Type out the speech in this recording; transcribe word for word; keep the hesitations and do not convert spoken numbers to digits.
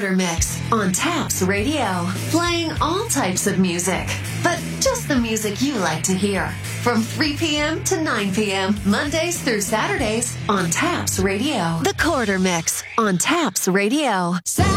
Quarter Mix on Taps Radio. Playing all types of music, but just the music you like to hear. From three p.m. to nine p.m. Mondays through Saturdays on Taps Radio. The Quarter Mix on Taps Radio.